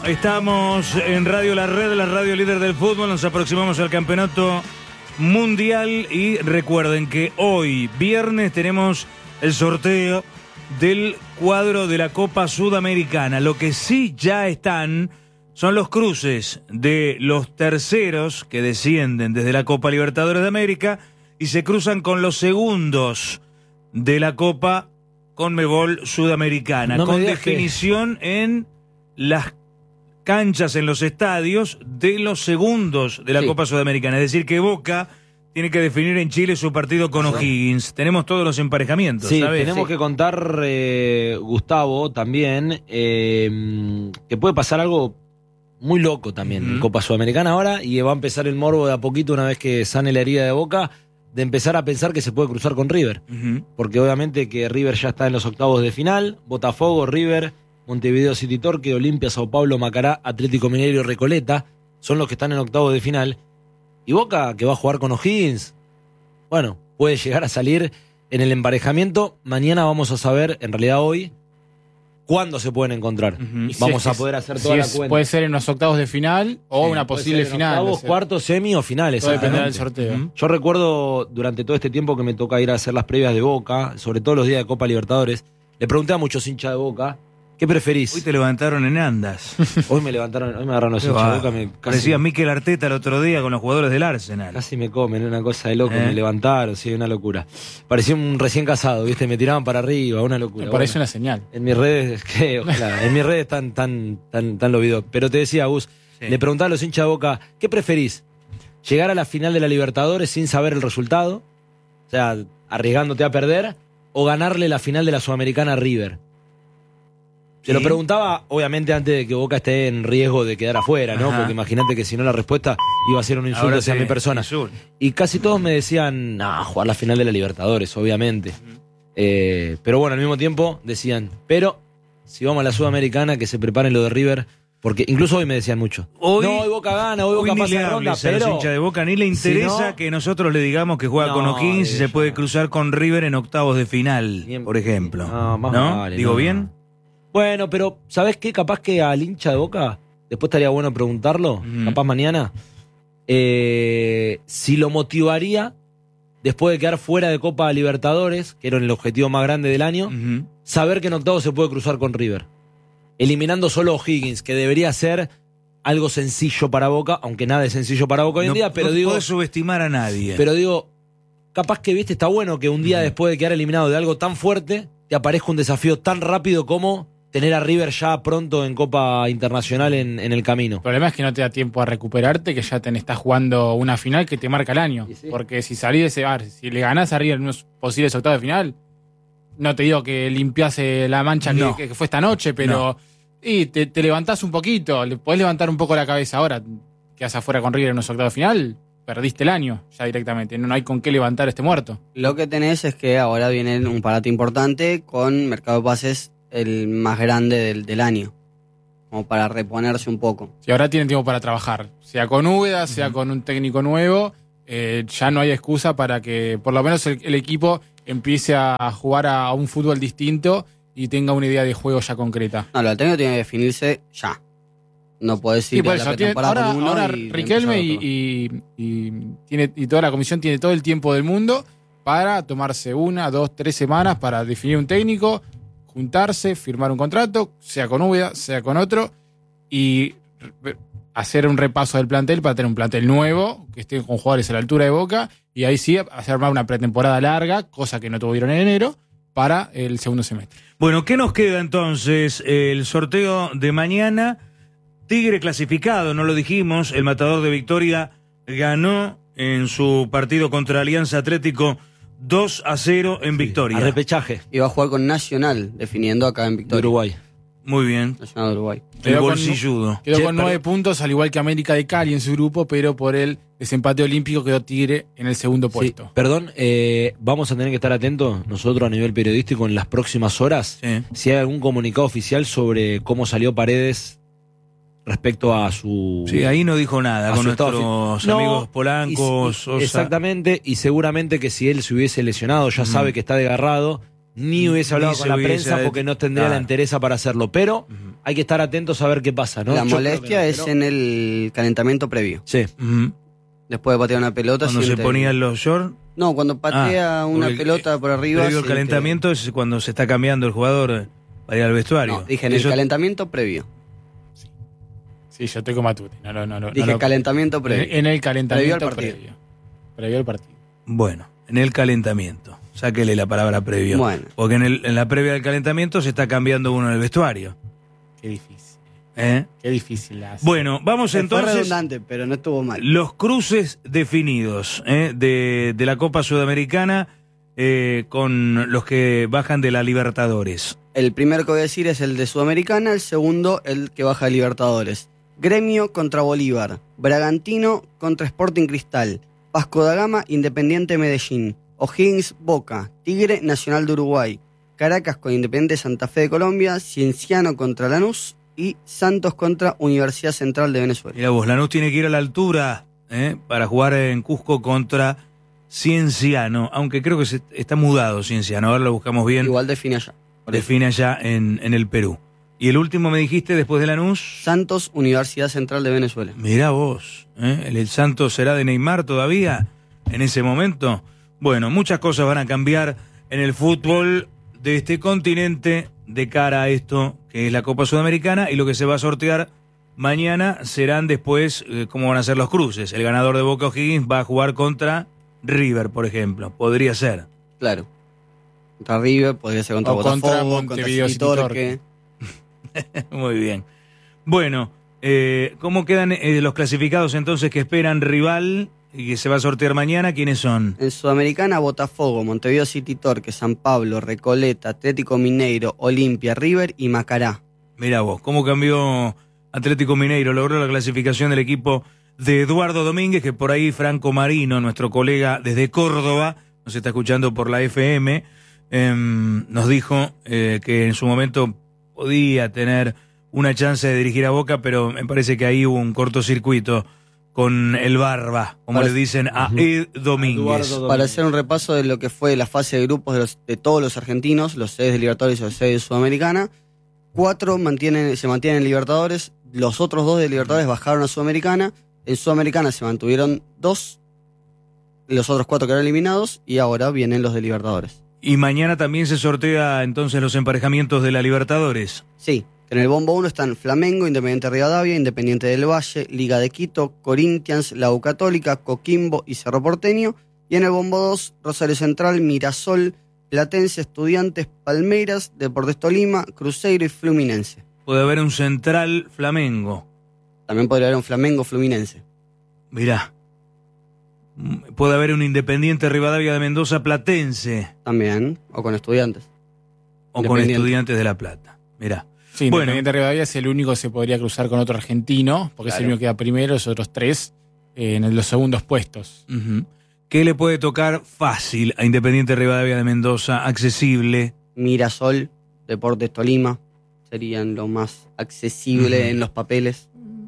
estamos en Radio La Red, la radio líder del fútbol. Nos aproximamos al campeonato mundial y recuerden que hoy, viernes, tenemos el sorteo del cuadro de la Copa Sudamericana. Lo que sí ya están son los cruces de los terceros que descienden desde la Copa Libertadores de América y se cruzan con los segundos de la Copa Conmebol Sudamericana, no con definición en las canchas, en los estadios de los segundos de la Copa Sudamericana. Es decir, que Boca tiene que definir en Chile su partido con O'Higgins. Tenemos todos los emparejamientos, sí, ¿sabes? Tenemos que contar, Gustavo, también, que puede pasar algo muy loco también en Copa Sudamericana ahora, y va a empezar el morbo de a poquito, una vez que sane la herida de Boca, de empezar a pensar que se puede cruzar con River. Porque obviamente que River ya está en los octavos de final. Botafogo, River, Montevideo City Torque, Olimpia, Sao Paulo, Macará, Atlético Mineiro y Recoleta son los que están en octavos de final. Y Boca, que va a jugar con O'Higgins, bueno, puede llegar a salir en el emparejamiento. Mañana vamos a saber, en realidad hoy, cuándo se pueden encontrar. Vamos a poder hacer toda la cuenta. Puede ser en los octavos de final o una posible final. Octavos, cuartos, semi o finales. Todo dependerá del sorteo. Yo recuerdo durante todo este tiempo que me toca ir a hacer las previas de Boca, sobre todo los días de Copa Libertadores, le pregunté a muchos hinchas de Boca, ¿qué preferís? Hoy te levantaron en andas. Hoy me agarraron los hinchas de Boca. Parecía Mikel Arteta el otro día con los jugadores del Arsenal. Casi me comen, una cosa de loco, me levantaron, sí, una locura. Parecía un recién casado, ¿viste? Me tiraban para arriba, una locura. Me parece una señal. En mis redes, ojalá, en mis redes tan los videos. Pero te decía, Gus, le preguntaba a los hinchas de Boca, ¿qué preferís? ¿Llegar a la final de la Libertadores sin saber el resultado? O sea, arriesgándote a perder, o ganarle la final de la Sudamericana a River. Se lo preguntaba, obviamente, antes de que Boca esté en riesgo de quedar afuera, ¿no? Porque imagínate que si no la respuesta iba a ser un insulto hacia mi persona. Y casi todos me decían, jugar la final de la Libertadores, obviamente. Pero bueno, al mismo tiempo decían, pero si vamos a la Sudamericana, que se preparen lo de River, porque incluso hoy me decían mucho. Hoy Boca gana, hoy Boca pasa ronda, pero... A los hinchas de Boca ni le interesa que nosotros le digamos que juega con O'Higgins y se puede cruzar con River en octavos de final, por ejemplo. ¿No? Vale, ¿Digo bien? Bueno, pero ¿sabés qué? Capaz que al hincha de Boca, después estaría bueno preguntarlo, capaz mañana, si lo motivaría, después de quedar fuera de Copa Libertadores, que era el objetivo más grande del año, saber que en octavos se puede cruzar con River. Eliminando solo O'Higgins, que debería ser algo sencillo para Boca, aunque nada es sencillo para Boca hoy en día, pero no digo... No puedes subestimar a nadie. Pero digo, capaz que, viste, está bueno que un día después de quedar eliminado de algo tan fuerte, te aparezca un desafío tan rápido como... tener a River ya pronto en Copa Internacional en el camino. El problema es que no te da tiempo a recuperarte, que ya estás jugando una final que te marca el año. Sí. Porque si salís de ese bar, si le ganás a River en unos posibles octavos de final, no te digo que limpiase la mancha que fue esta noche, pero te levantás un poquito, le podés levantar un poco la cabeza ahora, quedás afuera con River en unos octavos de final, perdiste el año ya directamente, no hay con qué levantar este muerto. Lo que tenés es que ahora viene un parate importante con mercado de pases el más grande del año, como para reponerse un poco. Si ahora tienen tiempo para trabajar, sea con Úbeda, sea con un técnico nuevo, ya no hay excusa para que por lo menos el equipo empiece a jugar a un fútbol distinto y tenga una idea de juego ya concreta. No, el técnico tiene que definirse ya. No podés ir a la pretemporada con uno. Ahora Riquelme y toda la comisión tiene todo el tiempo del mundo para tomarse 1, 2, 3 semanas para definir un técnico, juntarse, firmar un contrato, sea con Úbeda, sea con otro, y hacer un repaso del plantel para tener un plantel nuevo, que esté con jugadores a la altura de Boca, y ahí sí hacer una pretemporada larga, cosa que no tuvieron en enero, para el segundo semestre. Bueno, ¿qué nos queda entonces? El sorteo de mañana, Tigre clasificado, no lo dijimos, el Matador de Victoria ganó en su partido contra Alianza Atlético 2-0 en Victoria. A repechaje. Y va a jugar con Nacional, definiendo acá en Victoria. De Uruguay. Muy bien. Nacional de Uruguay. El bolsilludo. Quedó con 9 puntos, al igual que América de Cali en su grupo, pero por el desempate olímpico quedó Tigre en el segundo puesto. Perdón, vamos a tener que estar atentos nosotros a nivel periodístico en las próximas horas. Si hay algún comunicado oficial sobre cómo salió Paredes respecto a su... Sí, ahí no dijo nada con nuestros amigos Polanco, Sosa. Exactamente, y seguramente que si él se hubiese lesionado, ya sabe que está desgarrado, ni hubiese hablado con la prensa porque no tendría la entereza para hacerlo. Pero hay que estar atentos a ver qué pasa, ¿no? La Yo molestia creo que no, es pero- en el calentamiento previo. Sí. Ujú. Después de patear una pelota. Cuando se siente- ponían los shorts. No, cuando patea una porque pelota por arriba. Previo al siente- calentamiento es cuando se está cambiando el jugador para ir al vestuario. No, dije en Eso- el calentamiento previo. Sí, yo estoy con Matute. No, Dije calentamiento previo. En el calentamiento Previo al partido. Previo al partido. Bueno, en el calentamiento. Sáquele la palabra previo. Bueno. Porque en la previa del calentamiento se está cambiando uno en el vestuario. Qué difícil. ¿Eh? Qué difícil la hace. Bueno, vamos Fue entonces. redundante, pero no estuvo mal. Los cruces definidos de la Copa Sudamericana con los que bajan de la Libertadores. El primero que voy a decir es el de Sudamericana, el segundo el que baja de Libertadores. Gremio contra Bolívar, Bragantino contra Sporting Cristal, Vasco da Gama, Independiente Medellín, O'Higgins Boca, Tigre Nacional de Uruguay, Caracas con Independiente Santa Fe de Colombia, Cienciano contra Lanús y Santos contra Universidad Central de Venezuela. Mira vos, Lanús tiene que ir a la altura para jugar en Cusco contra Cienciano, aunque creo que está mudado Cienciano, ahora lo buscamos bien. Igual define allá. Define allá en el Perú. Y el último me dijiste después de Lanús. Santos, Universidad Central de Venezuela. Mirá vos, ¿el Santos será de Neymar todavía en ese momento? Bueno, muchas cosas van a cambiar en el fútbol de este continente de cara a esto que es la Copa Sudamericana, y lo que se va a sortear mañana serán después cómo van a ser los cruces. El ganador de Boca O'Higgins va a jugar contra River, por ejemplo. Podría ser. Claro. Contra River, podría ser contra O contra Botafogo, contra Montevideo City City Torque. Torque. Muy bien. Bueno, ¿cómo quedan los clasificados entonces que esperan rival y que se va a sortear mañana? ¿Quiénes son? En Sudamericana, Botafogo, Montevideo City Torque, San Pablo, Recoleta, Atlético Mineiro, Olimpia, River y Macará. Mira vos, ¿cómo cambió Atlético Mineiro? Logró la clasificación del equipo de Eduardo Domínguez, que por ahí Franco Marino, nuestro colega desde Córdoba, nos está escuchando por la FM, nos dijo que en su momento podía tener una chance de dirigir a Boca, pero me parece que ahí hubo un cortocircuito con el Barba, como Para- le dicen a Ed Domínguez. Eduardo Para hacer un repaso de lo que fue la fase de grupos de todos los argentinos, los 6 de Libertadores y los 6 de Sudamericana, 4 se mantienen en Libertadores, los otros 2 de Libertadores bajaron a Sudamericana, en Sudamericana se mantuvieron 2, los otros 4 quedaron eliminados y ahora vienen los de Libertadores. Y mañana también se sortea entonces los emparejamientos de la Libertadores. Sí, que en el bombo 1 están Flamengo, Independiente Rivadavia, Independiente del Valle, Liga de Quito, Corinthians, La U Católica, Coquimbo y Cerro Porteño. Y en el bombo 2, Rosario Central, Mirasol, Platense, Estudiantes, Palmeiras, Deportes Tolima, Cruzeiro y Fluminense. Puede haber un Central Flamengo. También podría haber un Flamengo Fluminense. Mirá. Puede haber un Independiente Rivadavia de Mendoza Platense También, o con Estudiantes. o con Independiente. Estudiantes de La Plata. Mirá. Sí, Bueno. Independiente Rivadavia es el único que se podría cruzar con otro argentino, porque es el Claro. único que queda primero, los otros 3 en los segundos puestos. Ujú. ¿Qué le puede tocar fácil a Independiente Rivadavia de Mendoza? Accesible. Mirasol, Deportes Tolima, serían lo más accesible Ujú. en los papeles.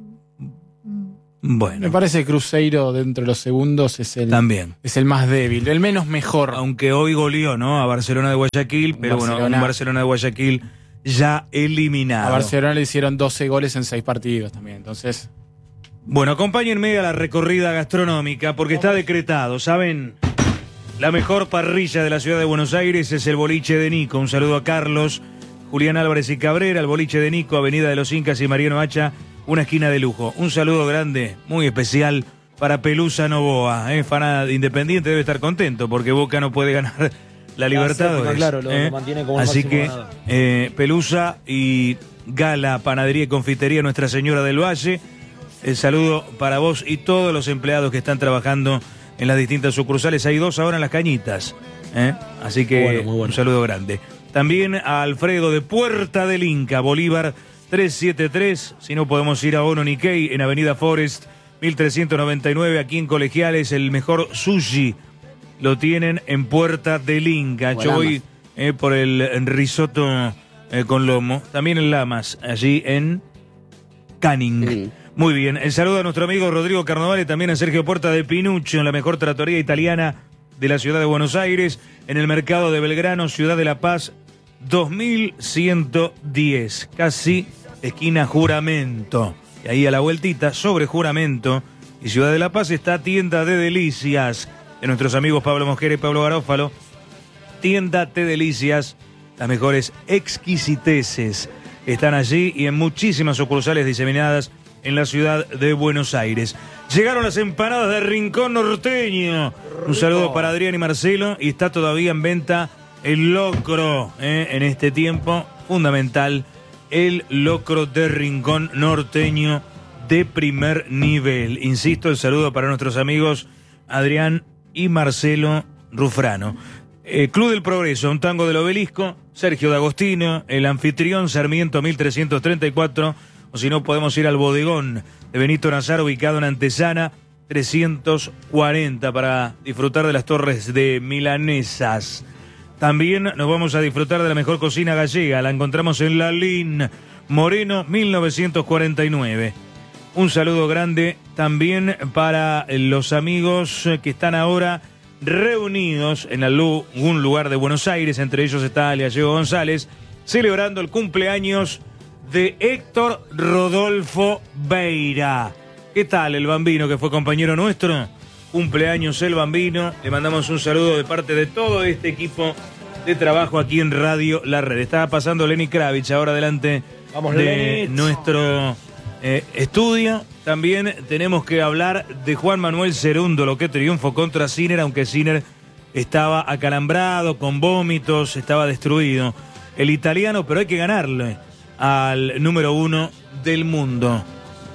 Me Bueno, parece que Cruzeiro dentro de los segundos es también. el más débil, el menos mejor. Aunque hoy goleó, ¿no? A Barcelona de Guayaquil, pero bueno, Barcelona. un Barcelona de Guayaquil ya eliminado. A Barcelona le hicieron 12 goles en 6 partidos también, entonces... Bueno, acompáñenme a la recorrida gastronómica porque está decretado, ¿saben? La mejor parrilla de la ciudad de Buenos Aires es el Boliche de Nico. Un saludo a Carlos, Julián Álvarez y Cabrera, el Boliche de Nico, Avenida de los Incas y Mariano Hacha, una esquina de lujo. Un saludo grande, muy especial para Pelusa Novoa, fan de Independiente, debe estar contento porque Boca no puede ganar la Libertadores. claro, lo mantiene como el Así máximo que ganador. Pelusa y Gala, Panadería y Confitería Nuestra Señora del Valle. El saludo para vos y todos los empleados que están trabajando en las distintas sucursales. Hay 2 ahora en Las Cañitas. Así que Muy bueno. un saludo grande. También a Alfredo de Puerta del Inca, Bolívar 373. Si no podemos ir a Ono Nikkei en Avenida Forest 1399. Aquí en Colegiales el mejor sushi lo tienen en Puerta del Inca. Yo Lamas. voy por el risotto con lomo. También en Lamas, allí en Canning. Sí. Muy bien, el saludo a nuestro amigo Rodrigo Carnovale y también a Sergio Porta de Pinuccio, en la mejor tratoría italiana de la ciudad de Buenos Aires, en el mercado de Belgrano, Ciudad de La Paz, 2110. Casi esquina Juramento. Y ahí a la vueltita, sobre Juramento y Ciudad de La Paz, está Tienda de Delicias de nuestros amigos Pablo Mosquera y Pablo Garófalo. Tienda de Delicias, las mejores exquisiteces están allí y en muchísimas sucursales diseminadas en la ciudad de Buenos Aires. Llegaron las empanadas de Rincón Norteño. Un saludo para Adrián y Marcelo. Y está todavía en venta el locro, en este tiempo fundamental. El locro de Rincón Norteño de primer nivel. Insisto, el saludo para nuestros amigos Adrián y Marcelo Rufrano. Club del Progreso, un tango del Obelisco, Sergio D'Agostino, el anfitrión Sarmiento 1334, o si no podemos ir al bodegón de Benito Nazar, ubicado en Antesana 340, para disfrutar de las torres de milanesas. También nos vamos a disfrutar de la mejor cocina gallega, la encontramos en La Lin, Moreno 1949. Un saludo grande también para los amigos que están ahora reunidos en algún lugar de Buenos Aires, entre ellos está Gallego González, celebrando el cumpleaños de Héctor Rodolfo Beira. ¿Qué tal el Bambino, que fue compañero nuestro? Cumpleaños el Bambino. Le mandamos un saludo de parte de todo este equipo de trabajo aquí en Radio La Red. Estaba pasando Lenny Kravitz ahora delante de nuestro estudio. También tenemos que hablar de Juan Manuel Cerúndolo, que triunfo contra Sinner, aunque Sinner estaba acalambrado, con vómitos, estaba destruido. El italiano, pero hay que ganarle al número 1 del mundo.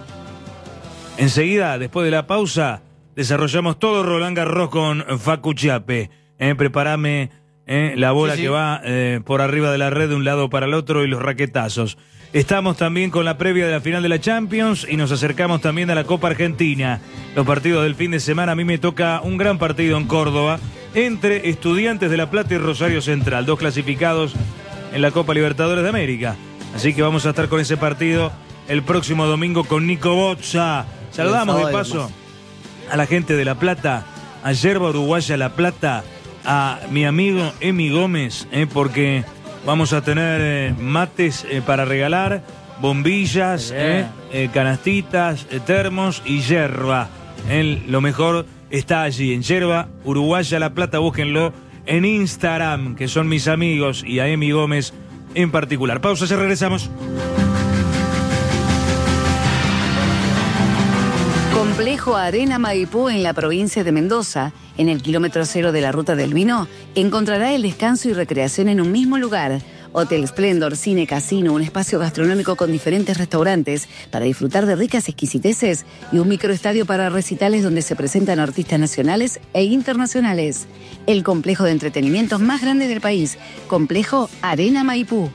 Enseguida, después de la pausa, desarrollamos todo Roland Garros con Facu Chiappe. Prepárame la bola que va por arriba de la red de un lado para el otro y los raquetazos. Estamos también con la previa de la final de la Champions y nos acercamos también a la Copa Argentina. Los partidos del fin de semana, a mí me toca un gran partido en Córdoba entre Estudiantes de La Plata y Rosario Central, 2 clasificados en la Copa Libertadores de América. Así que vamos a estar con ese partido el próximo domingo con Nico Bozza. Saludamos de paso a la gente de La Plata, a Yerba Uruguaya La Plata, a mi amigo Emi Gómez, porque vamos a tener mates para regalar, bombillas, canastitas, termos y yerba. Lo mejor está allí, en Yerba Uruguaya La Plata. Búsquenlo en Instagram, que son mis amigos, y a Emi Gómez en particular. Pausa, ya regresamos. Complejo Arena Maipú en la provincia de Mendoza, en el kilómetro 0 de la Ruta del Vino, encontrará el descanso y recreación en un mismo lugar. Hotel Splendor, cine, casino, un espacio gastronómico con diferentes restaurantes para disfrutar de ricas exquisiteces y un microestadio para recitales donde se presentan artistas nacionales e internacionales. El complejo de entretenimientos más grande del país, Complejo Arena Maipú.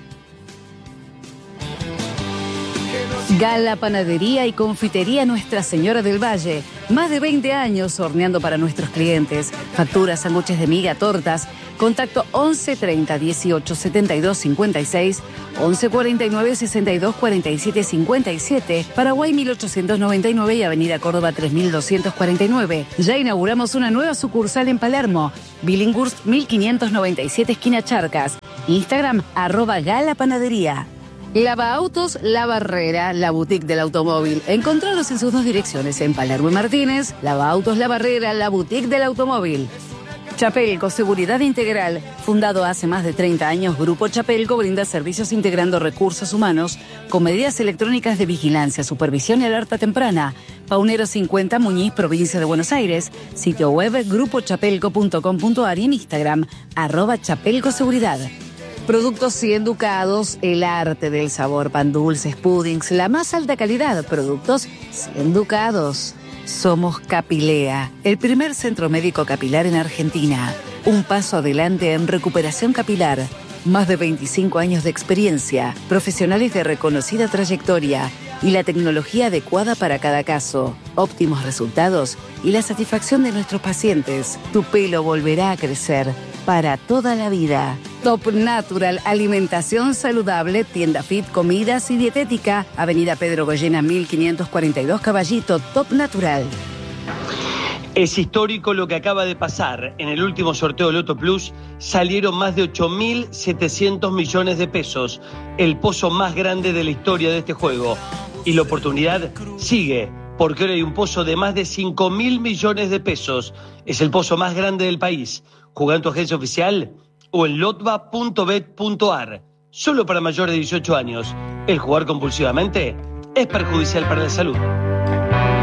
Gala Panadería y Confitería Nuestra Señora del Valle. Más de 20 años horneando para nuestros clientes. Facturas, sándwiches de miga, tortas. Contacto 11 30 18 72 56, 11 49 62 47 57, Paraguay 1899 y Avenida Córdoba 3249. Ya inauguramos una nueva sucursal en Palermo. Billinghurst 1597, esquina Charcas. Instagram @Gala Panadería. Lava Autos La Barrera, la boutique del automóvil. Encontraros en sus 2 direcciones, en Palermo y Martínez. Lava Autos La Barrera, la boutique del automóvil. Chapelco, seguridad integral. Fundado hace más de 30 años, Grupo Chapelco brinda servicios integrando recursos humanos con medidas electrónicas de vigilancia, supervisión y alerta temprana. Paunero 50, Muñiz, provincia de Buenos Aires. Sitio web grupochapelco.com.ar y en Instagram @chapelcoseguridad. Productos 100 ducados, el arte del sabor, pan dulces, puddings, la más alta calidad. Productos 100 ducados. Somos Capilea, el primer centro médico capilar en Argentina. Un paso adelante en recuperación capilar. Más de 25 años de experiencia, profesionales de reconocida trayectoria y la tecnología adecuada para cada caso. Óptimos resultados y la satisfacción de nuestros pacientes. Tu pelo volverá a crecer para toda la vida. Top Natural, alimentación saludable, tienda fit, comidas y dietética. Avenida Pedro Goyena 1542, Caballito. Top Natural. Es histórico lo que acaba de pasar. En el último sorteo de Loto Plus salieron más de 8.700 millones de pesos, el pozo más grande de la historia de este juego. Y la oportunidad sigue, porque ahora hay un pozo de más de 5.000 millones de pesos. Es el pozo más grande del país. Juega en tu agencia oficial o en lotba.bet.ar. Solo para mayores de 18 años. El jugar compulsivamente es perjudicial para la salud.